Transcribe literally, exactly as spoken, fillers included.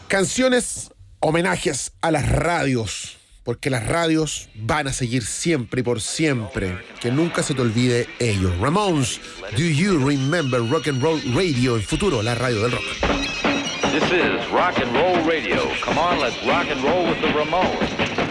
Canciones, homenajes a las radios, porque las radios van a seguir siempre y por siempre. Que nunca se te olvide ello. Ramones, Do You Remember Rock and Roll Radio? En futuro, la radio del rock. This is Rock and Roll Radio. Come on, let's rock and roll with the Ramones.